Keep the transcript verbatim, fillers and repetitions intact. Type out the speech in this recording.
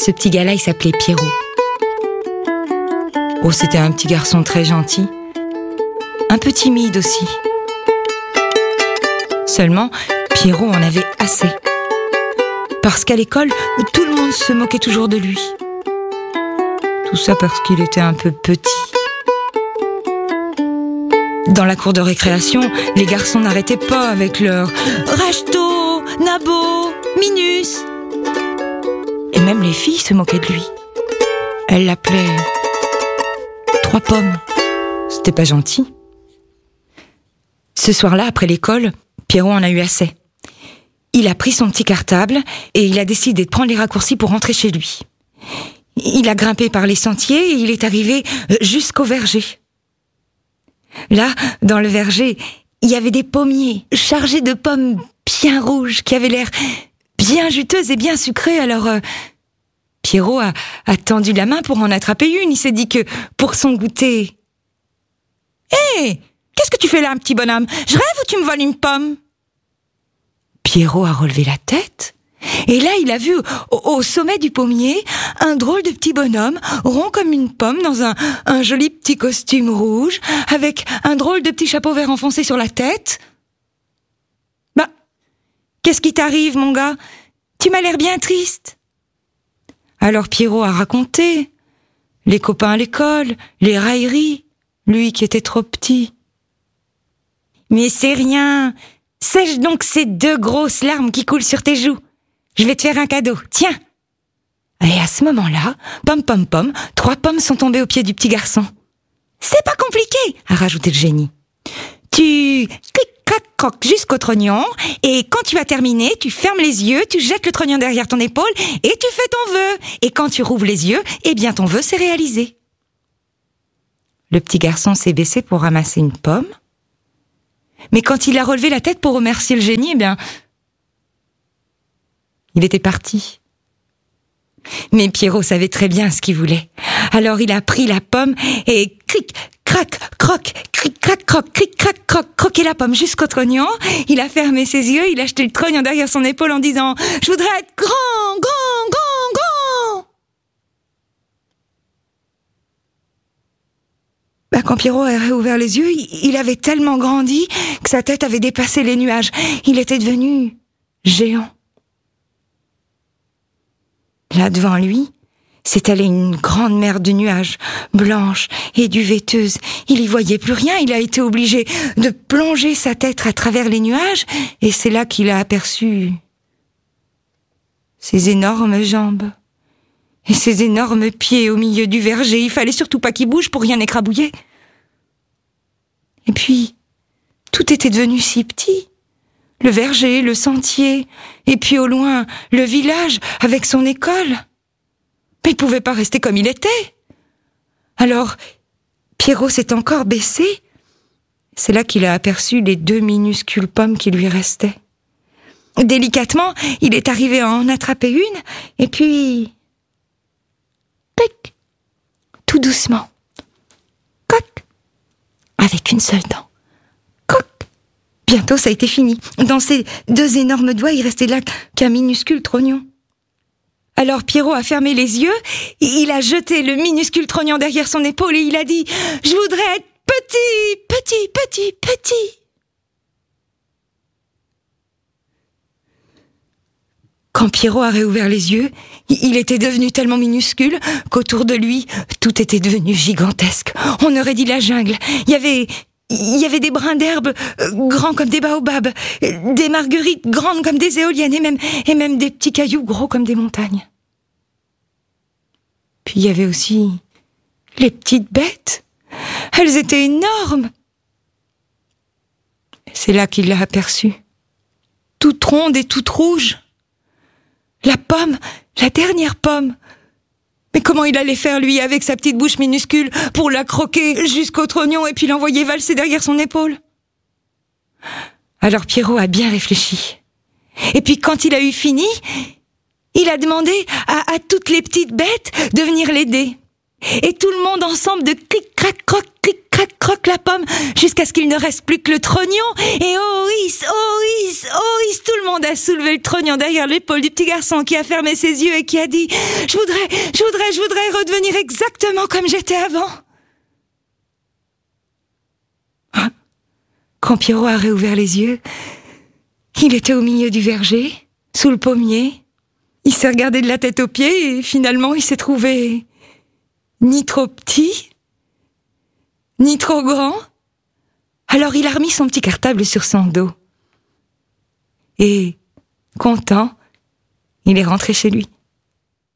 Ce petit gars-là, il s'appelait Pierrot. Oh, c'était un petit garçon très gentil. Un peu timide aussi. Seulement, Pierrot en avait assez. Parce qu'à l'école, tout le monde se moquait toujours de lui. Tout ça parce qu'il était un peu petit. Dans la cour de récréation, les garçons n'arrêtaient pas avec leur « Rachto, Nabo, Minus !» Et même les filles se moquaient de lui. Elles l'appelaient « Trois pommes ». C'était pas gentil. Ce soir-là, après l'école, Pierrot en a eu assez. Il a pris son petit cartable et il a décidé de prendre les raccourcis pour rentrer chez lui. Il a grimpé par les sentiers et il est arrivé jusqu'au verger. Là, dans le verger, il y avait des pommiers chargés de pommes bien rouges qui avaient l'air bien juteuses et bien sucrées. Alors, euh, Pierrot a, a tendu la main pour en attraper une. Il s'est dit que pour son goûter... « Hé, qu'est-ce que tu fais là, un petit bonhomme? Je rêve ou tu me voles une pomme ?» Pierrot a relevé la tête. Et là, il a vu au, au sommet du pommier un drôle de petit bonhomme, rond comme une pomme, dans un, un joli petit costume rouge, avec un drôle de petit chapeau vert enfoncé sur la tête. « Bah, qu'est-ce qui t'arrive, mon gars? Tu m'as l'air bien triste. » Alors Pierrot a raconté les copains à l'école, les railleries, lui qui était trop petit. « Mais c'est rien, sèche donc ces deux grosses larmes qui coulent sur tes joues. Je vais te faire un cadeau, tiens !» Et à ce moment-là, pom pom pom, trois pommes sont tombées aux pieds du petit garçon. « C'est pas compliqué !» a rajouté le génie. « Tu clic, crac, croc jusqu'au trognon, et quand tu as terminé, tu fermes les yeux, tu jettes le trognon derrière ton épaule, et tu fais ton vœu. Et quand tu rouvres les yeux, eh bien ton vœu s'est réalisé. » Le petit garçon s'est baissé pour ramasser une pomme. Mais quand il a relevé la tête pour remercier le génie, eh bien... il était parti. Mais Pierrot savait très bien ce qu'il voulait. Alors il a pris la pomme et cric, crac, croc, cric, crac, croc, cric, crac, croc, croqué la pomme jusqu'au trognon. Il a fermé ses yeux, il a jeté le trognon derrière son épaule en disant « Je voudrais être grand, grand, grand, grand !» Bah, quand Pierrot a réouvert les yeux, il avait tellement grandi que sa tête avait dépassé les nuages. Il était devenu géant. Là, devant lui, s'étalait une grande mer de nuages, blanche et duvetteuse. Il y voyait plus rien, il a été obligé de plonger sa tête à travers les nuages, et c'est là qu'il a aperçu ses énormes jambes et ses énormes pieds au milieu du verger. Il fallait surtout pas qu'il bouge pour rien écrabouiller. Et puis, tout était devenu si petit. Le verger, le sentier, et puis au loin, le village avec son école. Mais il pouvait pas rester comme il était. Alors, Pierrot s'est encore baissé. C'est là qu'il a aperçu les deux minuscules pommes qui lui restaient. Délicatement, il est arrivé à en attraper une, et puis... Pic, tout doucement. Coc, avec une seule dent. Coc. Bientôt, ça a été fini. Dans ses deux énormes doigts, il restait là qu'un minuscule trognon. Alors Pierrot a fermé les yeux, il a jeté le minuscule trognon derrière son épaule et il a dit « Je voudrais être petit, petit, petit, petit !» Quand Pierrot a réouvert les yeux, il était devenu tellement minuscule qu'autour de lui, tout était devenu gigantesque. On aurait dit la jungle. Il y avait... Il y avait des brins d'herbe grands comme des baobabs, des marguerites grandes comme des éoliennes et même, et même des petits cailloux gros comme des montagnes. Puis il y avait aussi les petites bêtes. Elles étaient énormes. C'est là qu'il l'a aperçue, toute ronde et toute rouge. La pomme, la dernière pomme. Mais comment il allait faire, lui, avec sa petite bouche minuscule, pour la croquer jusqu'au trognon et puis l'envoyer valser derrière son épaule? Alors Pierrot a bien réfléchi. Et puis quand il a eu fini, il a demandé à, à toutes les petites bêtes de venir l'aider. Et tout le monde ensemble de cric-crac-croc, cric-crac-croc la pomme, jusqu'à ce qu'il ne reste plus que le trognon. Et Oris, Oris, Oris, tout le monde a soulevé le trognon derrière l'épaule du petit garçon qui a fermé ses yeux et qui a dit « Je voudrais, je voudrais, je voudrais redevenir exactement comme j'étais avant. » Quand Pierrot a réouvert les yeux, il était au milieu du verger, sous le pommier. Il s'est regardé de la tête aux pieds et finalement il s'est trouvé ni trop petit, ni trop grand. Alors il a remis son petit cartable sur son dos. Et, content, il est rentré chez lui.